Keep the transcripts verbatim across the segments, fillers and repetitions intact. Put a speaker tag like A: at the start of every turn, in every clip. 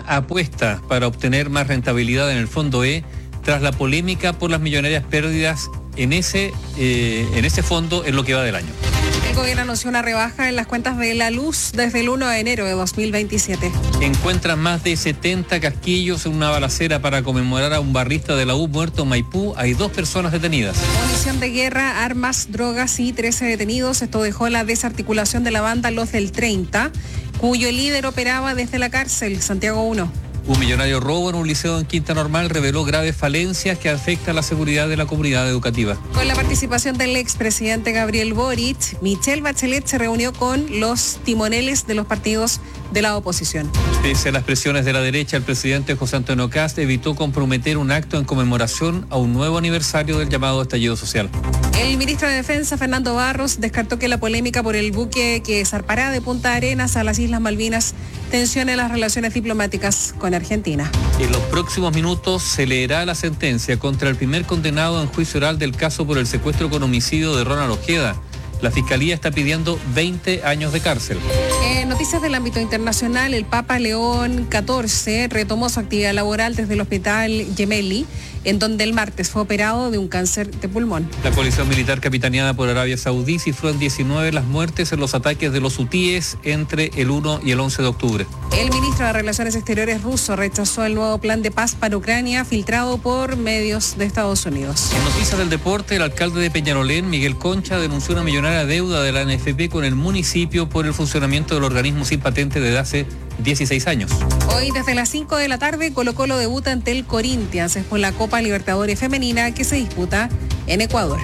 A: apuesta para obtener más rentabilidad en el Fondo E tras la polémica por las millonarias pérdidas en ese, eh, en ese fondo en lo que va del año.
B: El gobierno anunció una rebaja en las cuentas de la luz desde el primero de enero de dos mil veintisiete.
A: Encuentran más de setenta casquillos en una balacera para conmemorar a un barrista de la U muerto en Maipú. Hay dos personas detenidas.
B: Munición de guerra, armas, drogas y trece detenidos. Esto dejó la desarticulación de la banda Los del treinta, cuyo líder operaba desde la cárcel, Santiago uno.
A: Un millonario robo en un liceo en Quinta Normal reveló graves falencias que afectan la seguridad de la comunidad educativa.
B: Con la participación del expresidente Gabriel Boric, Michelle Bachelet se reunió con los timoneles de los partidos de la oposición.
A: Pese a las presiones de la derecha, el presidente José Antonio Kast evitó comprometer un acto en conmemoración a un nuevo aniversario del llamado estallido social.
B: El ministro de Defensa, Fernando Barros, descartó que la polémica por el buque que zarpará de Punta Arenas a las Islas Malvinas tensione las relaciones diplomáticas con Argentina.
A: En los próximos minutos se leerá la sentencia contra el primer condenado en juicio oral del caso por el secuestro con homicidio de Ronald Ojeda. La Fiscalía está pidiendo veinte años de cárcel.
B: En noticias del ámbito internacional, el Papa León catorce retomó su actividad laboral desde el Hospital Gemelli, en donde el martes fue operado de un cáncer de pulmón.
A: La coalición militar capitaneada por Arabia Saudí cifró en diecinueve las muertes en los ataques de los hutíes entre el uno y el once de octubre.
B: El ministro de Relaciones Exteriores ruso rechazó el nuevo plan de paz para Ucrania filtrado por medios de Estados Unidos.
A: En noticias del deporte, el alcalde de Peñalolén, Miguel Concha, denunció una millonaria deuda de la N F P con el municipio por el funcionamiento del organismo sin patente desde hace dieciséis años.
B: Hoy desde las cinco de la tarde, Colo-Colo debuta ante el Corinthians, es por la Copa Libertadores Femenina que se disputa en Ecuador.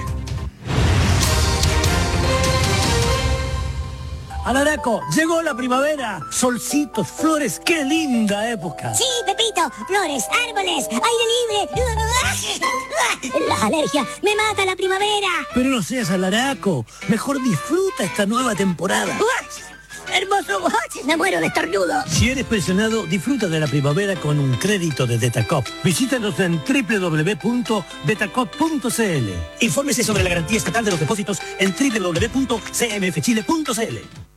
C: Alaraco, llegó la primavera, solcitos, flores, qué linda época.
D: Sí, Pepito, flores, árboles, aire libre. Las alergias, me mata la primavera.
C: Pero no seas alaraco, mejor disfruta esta nueva temporada.
D: Hermoso, me muero de estornudo.
C: Si eres pensionado, disfruta de la primavera con un crédito de Detacop. Visítanos en doble u doble u doble u punto detacop punto c l. Infórmese sobre la garantía estatal de los depósitos en doble u doble u doble u punto c m f chile punto c l.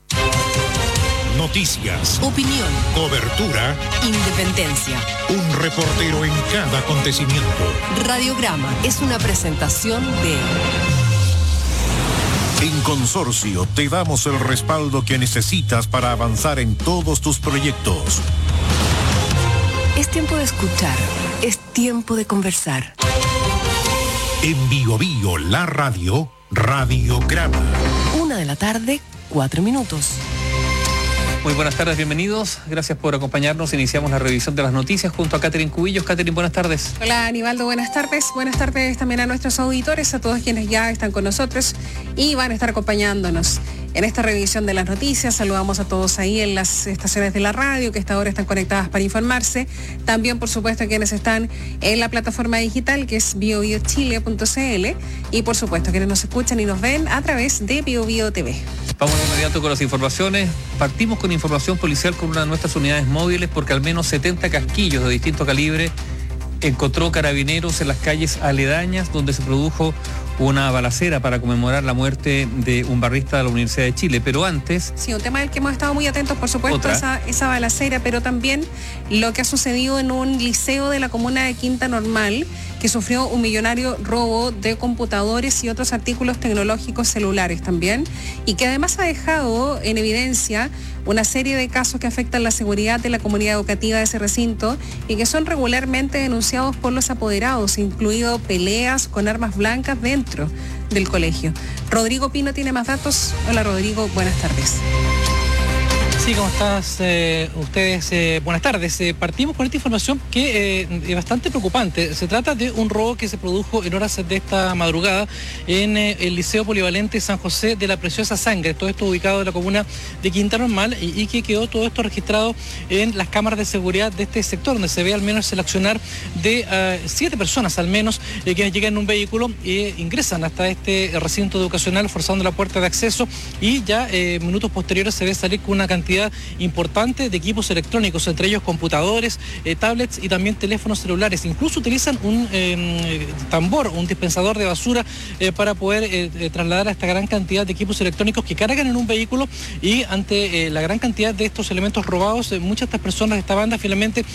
E: Noticias,
F: opinión,
E: cobertura,
F: independencia.
E: Un reportero en cada acontecimiento.
F: Radiograma es una presentación de...
E: En Consorcio te damos el respaldo que necesitas para avanzar en todos tus proyectos.
F: Es tiempo de escuchar, es tiempo de conversar.
E: En Bio Bio, la radio, Radiograma.
F: Una de la tarde, cuatro minutos.
A: Muy buenas tardes, bienvenidos. Gracias por acompañarnos. Iniciamos la revisión de las noticias junto a Catherine Cubillos. Catherine, buenas tardes.
B: Hola, Aníbaldo, buenas tardes. Buenas tardes también a nuestros auditores, a todos quienes ya están con nosotros y van a estar acompañándonos en esta revisión de las noticias. Saludamos a todos ahí en las estaciones de la radio que hasta ahora están conectadas para informarse. También, por supuesto, a quienes están en la plataforma digital que es bio bio chile punto c l y, por supuesto, quienes nos escuchan y nos ven a través de Bio Bio T V.
A: Vamos de inmediato con las informaciones. Partimos con información policial con una de nuestras unidades móviles porque al menos setenta casquillos de distinto calibre encontró Carabineros en las calles aledañas donde se produjo una balacera para conmemorar la muerte de un barrista de la Universidad de Chile. Pero antes...
B: Sí, un tema del que hemos estado muy atentos, por supuesto, esa, esa balacera, pero también lo que ha sucedido en un liceo de la comuna de Quinta Normal, que sufrió un millonario robo de computadores y otros artículos tecnológicos celulares también, y que además ha dejado en evidencia una serie de casos que afectan la seguridad de la comunidad educativa de ese recinto y que son regularmente denunciados por los apoderados, incluido peleas con armas blancas dentro del colegio. Rodrigo Pino tiene más datos. Hola Rodrigo, buenas tardes.
G: Sí, ¿cómo estás? Eh, ustedes, eh, buenas tardes. Eh, partimos con esta información que eh, es bastante preocupante. Se trata de un robo que se produjo en horas de esta madrugada en eh, el Liceo Polivalente San José de la Preciosa Sangre. Todo esto ubicado en la comuna de Quinta Normal y, y que quedó todo esto registrado en las cámaras de seguridad de este sector, donde se ve al menos el accionar de uh, siete personas al menos eh, que llegan en un vehículo e ingresan hasta este recinto educacional forzando la puerta de acceso y ya eh, minutos posteriores se ve salir con una cantidad importante de equipos electrónicos, entre ellos computadores, eh, tablets y también teléfonos celulares. Incluso utilizan un eh, tambor, un dispensador de basura eh, para poder eh, eh, trasladar a esta gran cantidad de equipos electrónicos que cargan en un vehículo y ante eh, la gran cantidad de estos elementos robados, eh, muchas de estas personas de esta banda finalmente